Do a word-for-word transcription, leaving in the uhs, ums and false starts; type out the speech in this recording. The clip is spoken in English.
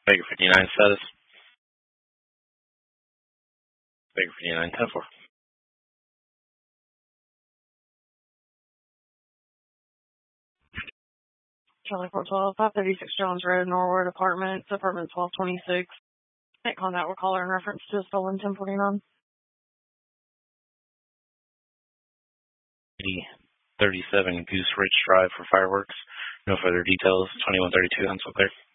Baker fifty-nine status. Baker fifty-nine, ten four. Charlie four twelve, five thirty-six Jones Road, Norwood Apartments, apartment twelve twenty-six. Make contact with caller in reference to a stolen ten forty-nine. thirty-seven Goose Ridge Drive for fireworks. No further details. twenty-one thirty-two Huntsville Clear.